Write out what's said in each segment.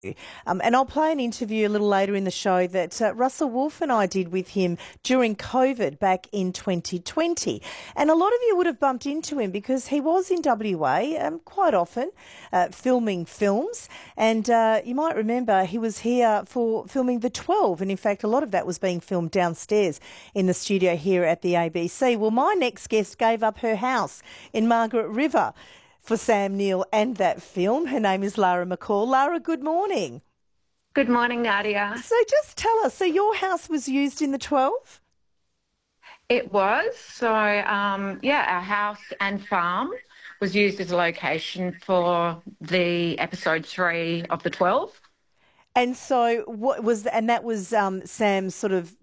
And I'll play an interview a little later in the show that Russell Wolfe and I did with him during COVID back in 2020. And a lot of you would have bumped into him because he was in WA quite often filming films. And you might remember he was here for filming The 12. And in fact, a lot of that was being filmed downstairs in the studio here at the ABC. Well, my next guest gave up her house in Margaret River for Sam Neill and that film. Her name is Lara McCall. Lara, good morning. Good morning, Nadia. So just tell us, so your house was used in The 12? It was. So, our house and farm was used as a location for the episode 3 of The 12. And so that was Sam's sort of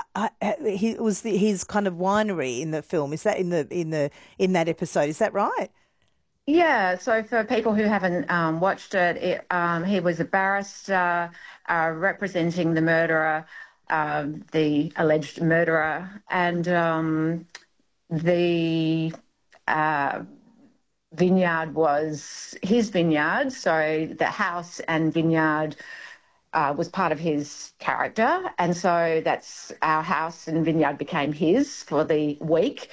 his kind of winery in the film. Is that in that episode? Is that right? Yeah, so for people who haven't watched it, he was a barrister representing the murderer, the alleged murderer, and the vineyard was his vineyard, so the house and vineyard was part of his character, and so that's our house and vineyard became his for the week.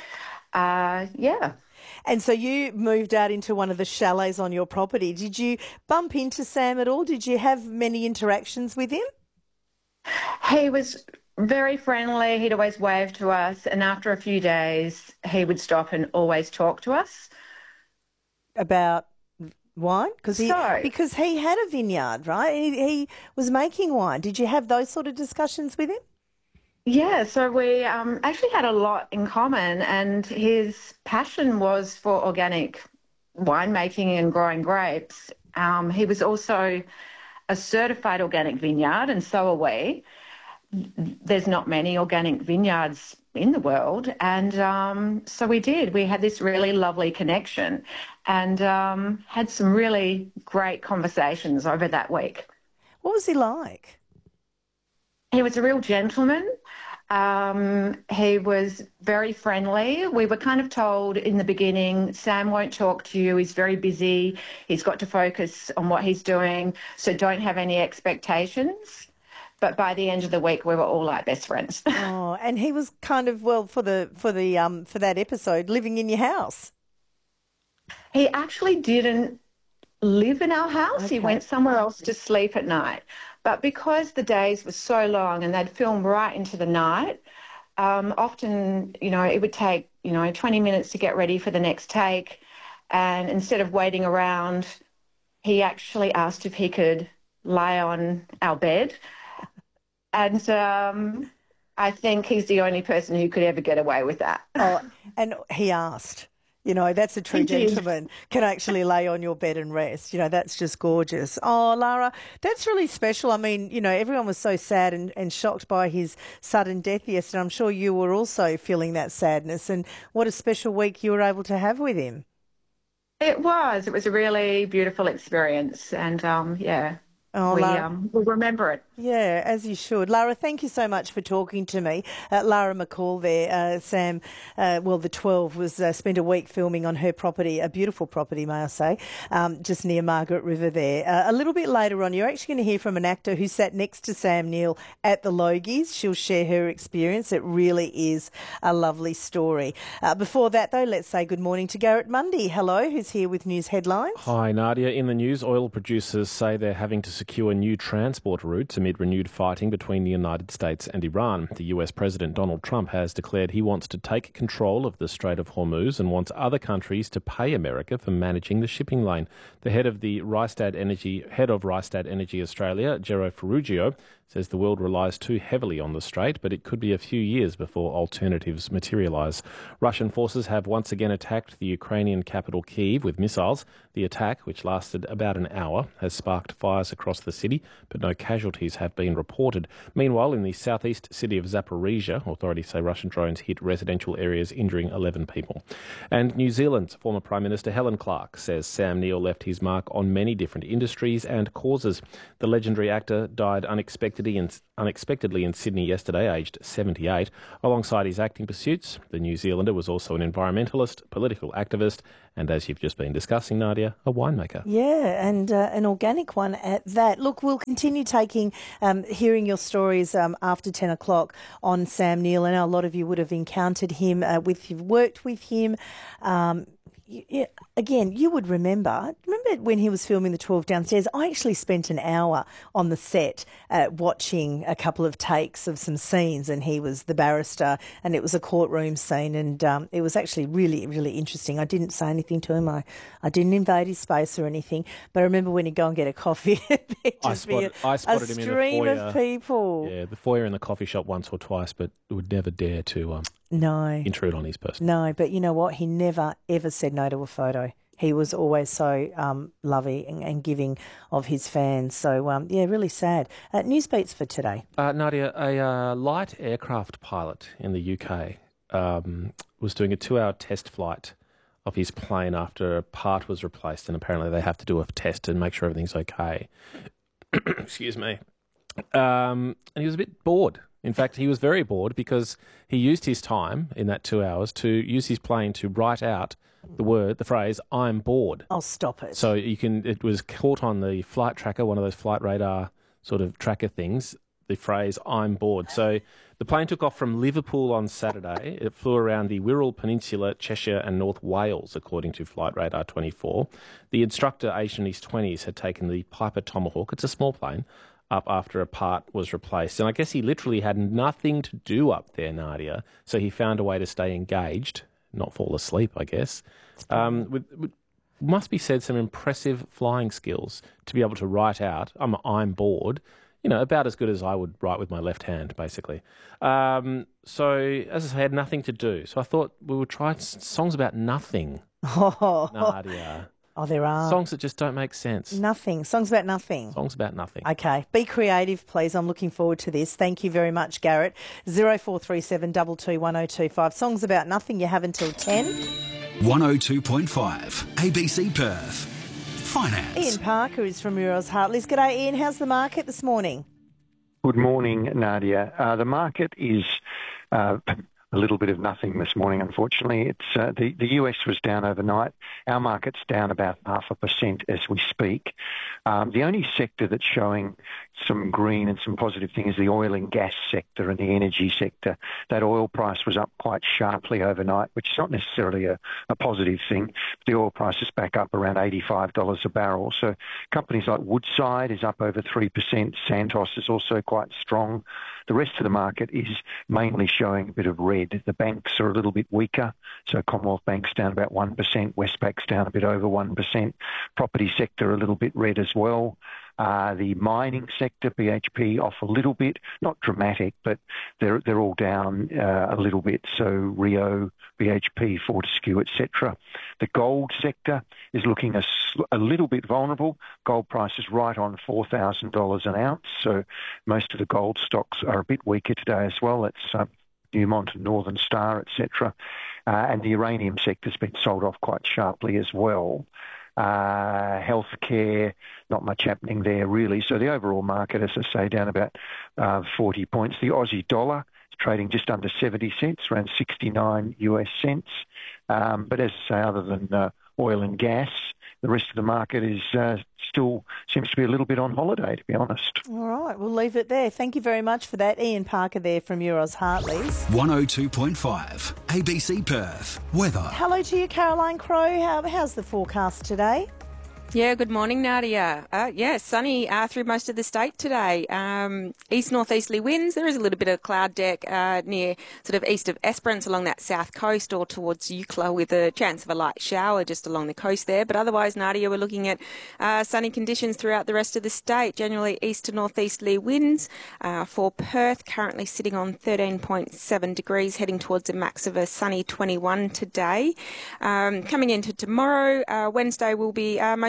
And so you moved out into one of the chalets on your property. Did you bump into Sam at all? Did you have many interactions with him? He was very friendly. He'd always wave to us. And after a few days, he would stop and always talk to us. About wine? Because he had a vineyard, right? He was making wine. Did you have those sort of discussions with him? Yeah, so we actually had a lot in common, and his passion was for organic winemaking and growing grapes. He was also a certified organic vineyard, and so are we. There's not many organic vineyards in the world, and so we did. We had this really lovely connection and had some really great conversations over that week. What was he like? He was a real gentleman. He was very friendly. We were kind of told in the beginning, Sam won't talk to you. He's very busy. He's got to focus on what he's doing. So don't have any expectations. But by the end of the week, we were all like best friends. Oh, and he was kind of, for that episode, living in your house. He actually didn't live in our house. Okay. He went somewhere else to sleep at night. But because the days were so long and they'd film right into the night, often, it would take, 20 minutes to get ready for the next take. And instead of waiting around, he actually asked if he could lie on our bed. And I think he's the only person who could ever get away with that. Oh, and he asked. That's a true gentleman, can actually lay on your bed and rest. That's just gorgeous. Oh, Lara, that's really special. I mean, everyone was so sad and shocked by his sudden death yesterday. I'm sure you were also feeling that sadness. And what a special week you were able to have with him. It was. It was a really beautiful experience. And, we'll remember it. Yeah, as you should. Lara, thank you so much for talking to me. Lara McCall there. Sam, The 12 was spent a week filming on her property, a beautiful property, may I say, just near Margaret River there. A little bit later on, you're actually going to hear from an actor who sat next to Sam Neill at the Logies. She'll share her experience. It really is a lovely story. Before that, though, let's say good morning to Garrett Mundy. Hello, who's here with news headlines. Hi, Nadia. In the news, oil producers say they're having to secure new transport routes amid renewed fighting between the United States and Iran. The US President Donald Trump has declared he wants to take control of the Strait of Hormuz and wants other countries to pay America for managing the shipping lane. The head of Rystad Energy Australia, Gero Ferruggio, says the world relies too heavily on the strait, but it could be a few years before alternatives materialise. Russian forces have once again attacked the Ukrainian capital Kyiv with missiles. The attack, which lasted about an hour, has sparked fires across the city, but no casualties have been reported. Meanwhile, in the southeast city of Zaporizhia, authorities say Russian drones hit residential areas, injuring 11 people. And New Zealand's former Prime Minister Helen Clark says Sam Neill left his mark on many different industries and causes. The legendary actor died unexpectedly unexpectedly in Sydney yesterday, aged 78. Alongside his acting pursuits, the New Zealander was also an environmentalist, political activist, and as you've just been discussing, Nadia, a winemaker. Yeah, and an organic one at that. Look, we'll continue hearing your stories after 10 o'clock on Sam Neill. I know a lot of you would have encountered him, you've worked with him. Again, you would remember when he was filming The 12 Downstairs, I actually spent an hour on the set watching a couple of takes of some scenes, and he was the barrister and it was a courtroom scene, and it was actually really, really interesting. I didn't say anything to him. I didn't invade his space or anything, but I remember when he'd go and get a coffee, I spotted him in the foyer. Of people. Yeah, the foyer in the coffee shop once or twice, but would never dare to intrude on his person. No, but you know what? He never, ever said no to a photo. He was always so loving and giving of his fans. So, really sad. News beats for today. Nadia, a light aircraft pilot in the UK was doing a 2-hour test flight of his plane after a part was replaced, and apparently they have to do a test and make sure everything's okay. Excuse me. And he was a bit bored. In fact, he was very bored because he used his time in that 2 hours to use his plane to write out the phrase, "I'm bored." Oh, stop it. So it was caught on the flight tracker, one of those flight radar sort of tracker things, the phrase, "I'm bored." So the plane took off from Liverpool on Saturday. It flew around the Wirral Peninsula, Cheshire and North Wales, according to Flight Radar 24. The instructor, aged in his 20s, had taken the Piper Tomahawk, it's a small plane, up after a part was replaced. And I guess he literally had nothing to do up there, Nadia, so he found a way to stay engaged, not fall asleep, I guess. Must be said, some impressive flying skills to be able to write out, I'm bored, about as good as I would write with my left hand, basically. So, as I say, I had nothing to do. So I thought we would try songs about nothing, Nadia. Oh, there are. Songs that just don't make sense. Nothing. Songs about nothing. Songs about nothing. Okay. Be creative, please. I'm looking forward to this. Thank you very much, Garrett. 0437 22 1025. Songs about nothing. You have until 10. 102.5 ABC Perth. Finance. Ian Parker is from Euroz Hartleys. G'day, Ian. How's the market this morning? Good morning, Nadia. The market is a little bit of nothing this morning, unfortunately. It's the US was down overnight. Our market's down about 0.5% as we speak. The only sector that's showing some green and some positive things is the oil and gas sector and the energy sector. That oil price was up quite sharply overnight, which is not necessarily a positive thing. The oil price is back up around $85 a barrel. So companies like Woodside is up over 3%. Santos is also quite strong. The rest of the market is mainly showing a bit of red. The banks are a little bit weaker. So Commonwealth Bank's down about 1%. Westpac's down a bit over 1%. Property sector a little bit red as well. The mining sector, BHP, off a little bit, not dramatic, but they're all down a little bit. So Rio, BHP, Fortescue, etc. The gold sector is looking a little bit vulnerable. Gold price is right on $4,000 an ounce. So most of the gold stocks are a bit weaker today as well. It's Newmont and Northern Star, etc. And the uranium sector's been sold off quite sharply as well. Healthcare, not much happening there really. So the overall market, as I say, down about 40 points. The Aussie dollar is trading just under 70 cents, around 69 US cents. But as I say, other than oil and gas, the rest of the market is still seems to be a little bit on holiday, to be honest. All right, we'll leave it there. Thank you very much for that. Ian Parker there from Euroz Hartleys. 102.5 ABC Perth. Weather. Hello to you, Caroline Crowe. How's the forecast today? Yeah, good morning, Nadia. Sunny through most of the state today. East-northeasterly winds. There is a little bit of cloud deck near sort of east of Esperance along that south coast or towards Eucla with a chance of a light shower just along the coast there. But otherwise, Nadia, we're looking at sunny conditions throughout the rest of the state. Generally east to northeasterly winds. For Perth, currently sitting on 13.7 degrees, heading towards a max of a sunny 21 today. Coming into tomorrow, Wednesday will be most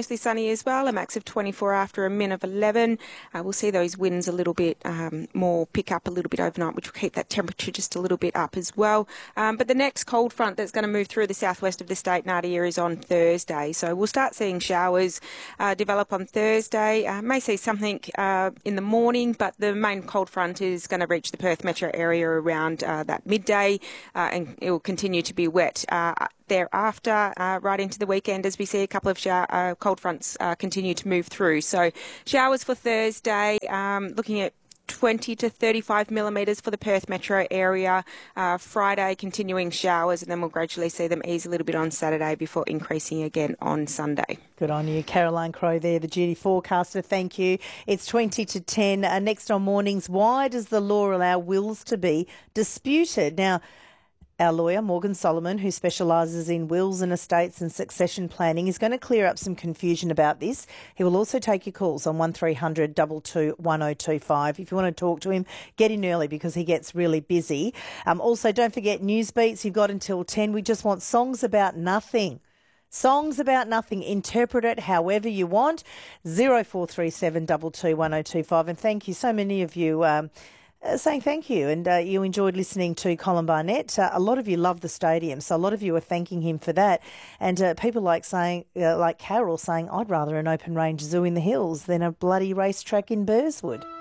mostly sunny as well, a max of 24 after a min of 11. We'll see those winds a little bit more pick up a little bit overnight, which will keep that temperature just a little bit up as well. But the next cold front that's going to move through the southwest of the state, Nadia, is on Thursday. So we'll start seeing showers develop on Thursday. May see something in the morning, but the main cold front is going to reach the Perth metro area around that midday, and it will continue to be wet thereafter, right into the weekend, as we see a couple of cold fronts continue to move through. So showers for Thursday, looking at 20 to 35 millimetres for the Perth metro area. Friday, continuing showers, and then we'll gradually see them ease a little bit on Saturday before increasing again on Sunday. Good on you. Caroline Crowe there, the duty forecaster. Thank you. It's 20 to 10. Next on Mornings, why does the law allow wills to be disputed? Now, our lawyer, Morgan Solomon, who specialises in wills and estates and succession planning, is going to clear up some confusion about this. He will also take your calls on 1300 22 1025. If you want to talk to him, get in early because he gets really busy. Also, don't forget news beats. You've got until 10. We just want songs about nothing. Songs about nothing. Interpret it however you want. 0437 22 1025. And thank you. So many of you saying thank you, and you enjoyed listening to Colin Barnett. A lot of you love the stadium, so a lot of you are thanking him for that. And people like Carol saying, I'd rather an open range zoo in the hills than a bloody racetrack in Burswood.